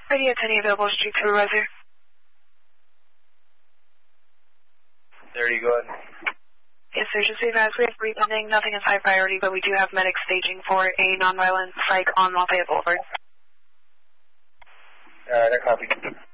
Radio 10 available, street supervisor. There you go. Yes, sir. Just be advised, we have brief pending. Nothing is high priority, but we do have medic staging for a nonviolent psych on Lafayette Boulevard. Alright, I copy.